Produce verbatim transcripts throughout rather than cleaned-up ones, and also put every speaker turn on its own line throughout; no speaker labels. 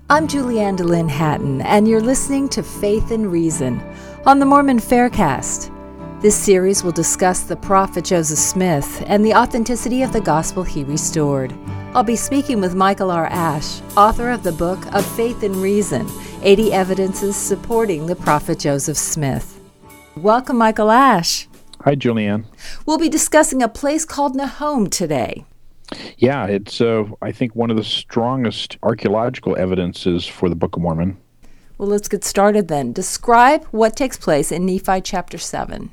I'm Julianne DeLynn Hatton, and you're listening to Faith and Reason on the Mormon Faircast. This series will discuss the prophet Joseph Smith and the authenticity of the gospel he restored. I'll be speaking with Michael R. Ash, author of the book of Faith and Reason, eighty Evidences Supporting the Prophet Joseph Smith. Welcome, Michael Ash.
Hi, Julianne.
We'll be discussing a place called Nahom today.
Yeah, it's, uh, I think, one of the strongest archaeological evidences for the Book of Mormon.
Well, let's get started then. Describe what takes place in Nephi chapter seven.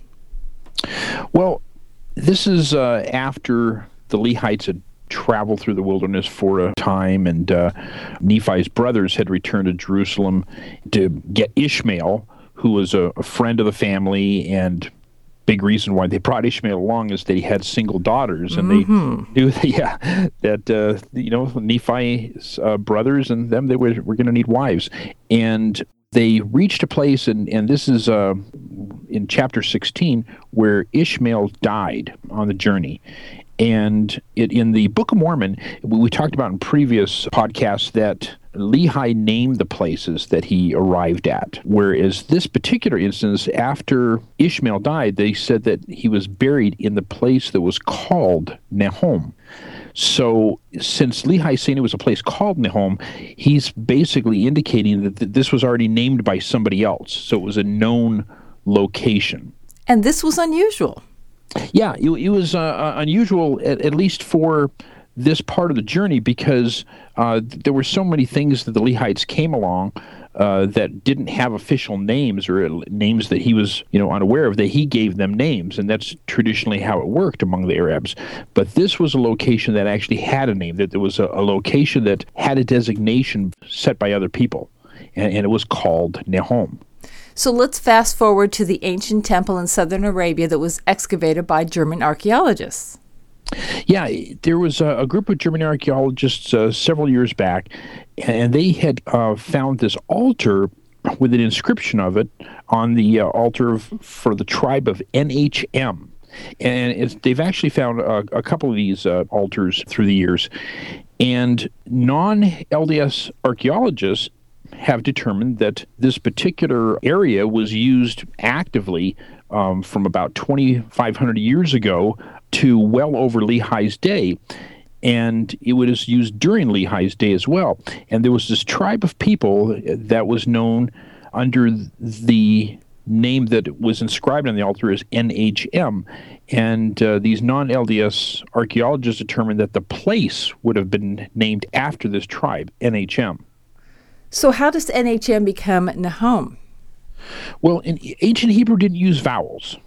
Well, this is uh, after the Lehites had traveled through the wilderness for a time, and uh, Nephi's brothers had returned to Jerusalem to get Ishmael, who was a, a friend of the family, and big reason why they brought Ishmael along is that he had single daughters, and mm-hmm. they knew that, yeah, that uh, you know, Nephi's uh, brothers and them, they were, were going to need wives. And they reached a place, and, and this is uh, in chapter sixteen, where Ishmael died on the journey. And it, in the Book of Mormon, we talked about in previous podcasts that Lehi named the places that he arrived at, whereas this particular instance, after Ishmael died, they said that he was buried in the place that was called Nahom. So since Lehi saying it was a place called Nahom, he's basically indicating that th- this was already named by somebody else, so it was a known location.
And this was unusual.
Yeah, it, it was uh, unusual, at, at least for this part of the journey, because uh, there were so many things that the Lehites came along uh, that didn't have official names, or names that he was, you know, unaware of, that he gave them names, and that's traditionally how it worked among the Arabs. But this was a location that actually had a name, that there was a, a location that had a designation set by other people, and, and it was called Nahom.
So let's fast forward to the ancient temple in southern Arabia that was excavated by German archaeologists.
Yeah, there was a, a group of German archaeologists uh, several years back, and they had uh, found this altar with an inscription of it on the uh, altar of, for the tribe of N H M. And it's, they've actually found a, a couple of these uh, altars through the years. And non-L D S archaeologists have determined that this particular area was used actively um, from about twenty-five hundred years ago to well over Lehi's day, and it was used during Lehi's day as well. And there was this tribe of people that was known under the name that was inscribed on the altar as N H M, and uh, these non-L D S archaeologists determined that the place would have been named after this tribe, N H M.
So how does N H M become Nahom?
Well, in ancient Hebrew didn't use vowels.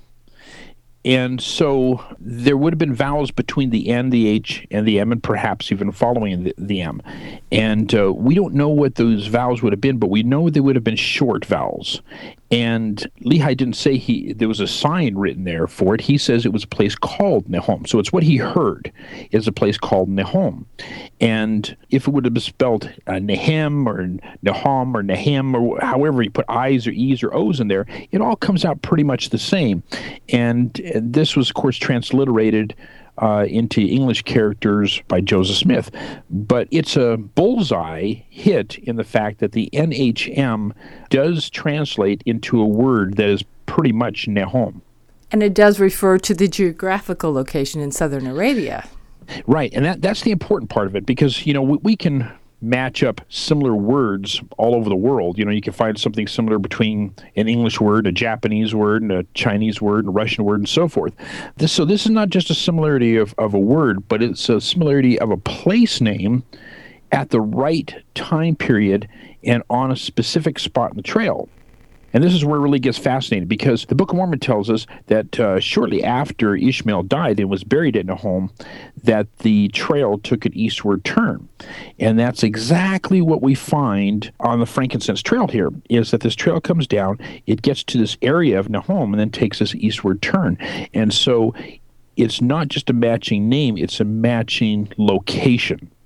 And so there would have been vowels between the N, the H, and the M, and perhaps even following the, the M. And uh, we don't know what those vowels would have been, but we know they would have been short vowels. And Lehi didn't say he there was a sign written there for it. He says it was a place called Nahom. So it's what he heard, is a place called Nahom. And if it would have been spelled uh, Nahem or Nahom or Nahem, or however you put I's or E's or O's in there, it all comes out pretty much the same. And And this was, of course, transliterated uh, into English characters by Joseph Smith. But it's a bullseye hit in the fact that the N H M does translate into a word that is pretty much Nahom.
And it does refer to the geographical location in southern Arabia.
Right, and that that's the important part of it, because, you know, we, we can match up similar words all over the world. You know, you can find something similar between an English word, a Japanese word, and a Chinese word, and a Russian word, and so forth. This, so this is not just a similarity of, of a word, but it's a similarity of a place name at the right time period and on a specific spot in the trail. And this is where it really gets fascinating, because the Book of Mormon tells us that uh, shortly after Ishmael died and was buried at Nahom, that the trail took an eastward turn. And that's exactly what we find on the Frankincense Trail here, is that this trail comes down, it gets to this area of Nahom, and then takes this eastward turn. And so it's not just a matching name, it's a matching location.